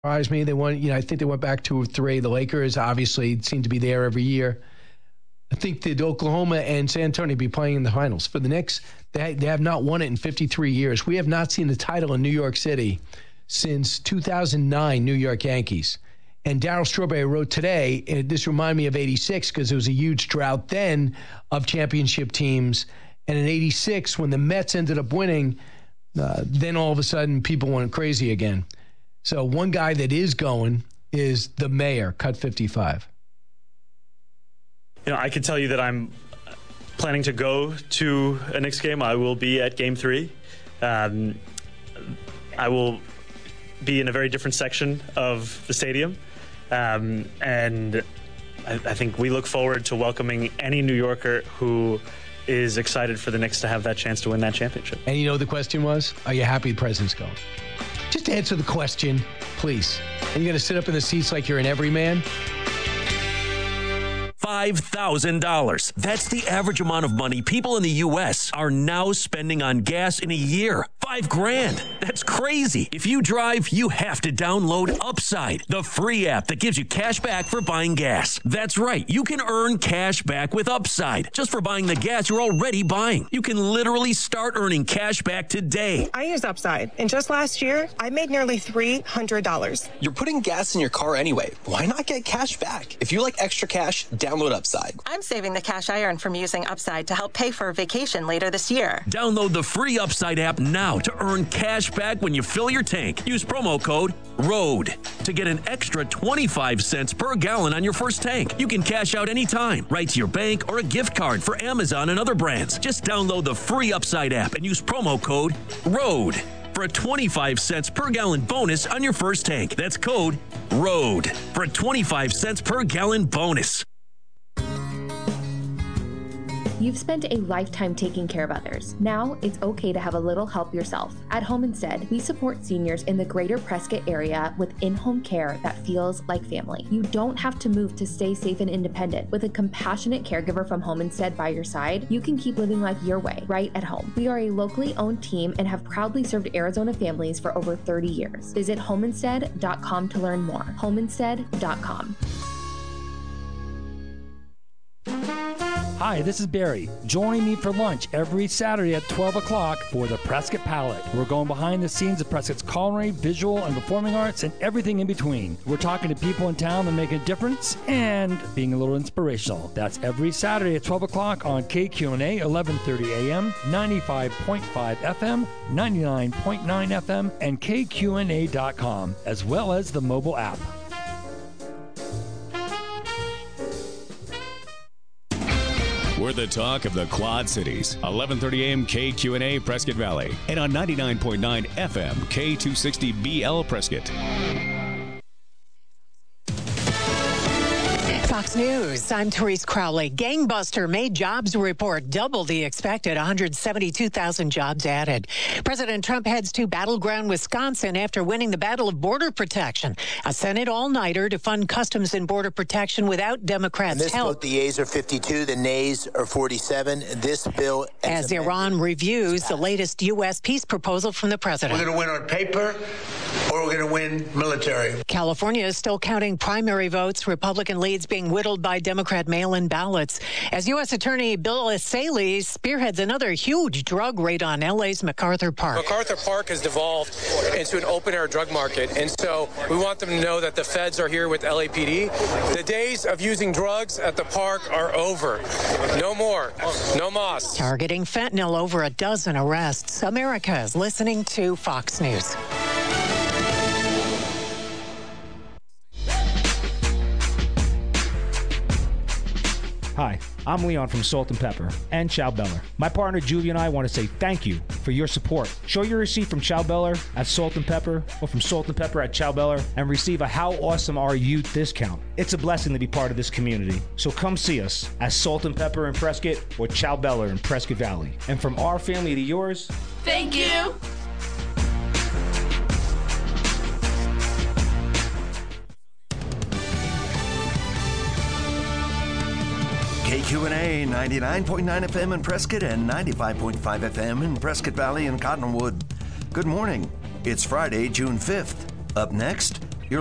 Surprised me. They won, I think they went back 2 or 3. The Lakers obviously seem to be there every year. I think that Oklahoma and San Antonio will be playing in the finals. For the Knicks, they have not won it in 53 years. We have not seen the title in New York City since 2009 New York Yankees. And Darryl Strawberry wrote today, and this reminded me of 86 because there was a huge drought then of championship teams. And in 86, when the Mets ended up winning, then all of a sudden people went crazy again. So one guy that is going is the mayor, Cut 55. I can tell you that I'm planning to go to a Knicks game. I will be at Game 3. I will be in a very different section of the stadium. And I think we look forward to welcoming any New Yorker who is excited for the Knicks to have that chance to win that championship. And the question was, are you happy the president's going? Just answer the question, please. Are you going to sit up in the seats like you're an everyman? $5,000. That's the average amount of money people in the U.S. are now spending on gas in a year. $5,000. That's crazy. If you drive, you have to download Upside, the free app that gives you cash back for buying gas. That's right. You can earn cash back with Upside just for buying the gas you're already buying. You can literally start earning cash back today. I use Upside, and just last year, I made nearly $300. You're putting gas in your car anyway. Why not get cash back? If you like extra cash, download Upside. I'm saving the cash I earn from using Upside to help pay for a vacation later this year. Download the free Upside app now to earn cash back when you fill your tank. Use promo code ROAD to get an extra 25 cents per gallon on your first tank. You can cash out anytime, right to your bank or a gift card for Amazon and other brands. Just download the free Upside app and use promo code ROAD for a 25 cents per gallon bonus on your first tank. That's code ROAD for a 25 cents per gallon bonus. You've spent a lifetime taking care of others. Now it's okay to have a little help yourself. At Home Instead, we support seniors in the greater Prescott area with in-home care that feels like family. You don't have to move to stay safe and independent. With a compassionate caregiver from Home Instead by your side, you can keep living life your way, right at home. We are a locally owned team and have proudly served Arizona families for over 30 years. Visit homeinstead.com to learn more. homeinstead.com. Hi, this is Barry. Join me for lunch every Saturday at 12 o'clock for the Prescott Palette. We're going behind the scenes of Prescott's culinary, visual, and performing arts, and everything in between. We're talking to people in town that make a difference and being a little inspirational. That's every Saturday at 12 o'clock on KQNA, 1130 AM, 95.5 FM, 99.9 FM, and KQNA.com, as well as the mobile app. We're the talk of the Quad Cities. 1130 AM KQNA Prescott Valley. And on 99.9 FM K260BL Prescott. Fox News, I'm Therese Crowley. Gangbuster May jobs report double the expected 172,000 jobs added. President Trump heads to battleground Wisconsin after winning the Battle of Border Protection. A Senate all-nighter to fund Customs and Border Protection without Democrats' help. Vote, the yeas are 52, the nays are 47. This bill... As Iran reviews the latest U.S. peace proposal from the president. We're going to win on paper or we're going to win military. California is still counting primary votes. Republican leads being whittled by Democrat mail-in ballots. As U.S. Attorney Bill Essayli spearheads another huge drug raid on L.A.'s MacArthur Park. MacArthur Park has devolved into an open-air drug market, and so we want them to know that the feds are here with LAPD. The days of using drugs at the park are over. No more. No mas. Targeting fentanyl, over a dozen arrests. America is listening to Fox News. Hi, I'm Leon from Salt and Pepper and Chow Beller. My partner Julie and I want to say thank you for your support. Show your receipt from Chow Beller at Salt and Pepper or from Salt and Pepper at Chow Beller and receive a How Awesome Are You discount. It's a blessing to be part of this community. So come see us at Salt and Pepper in Prescott or Chow Beller in Prescott Valley. And from our family to yours, thank you. KQNA 99.9 FM in Prescott and 95.5 FM in Prescott Valley and Cottonwood. Good morning. It's Friday, June 5th. Up next,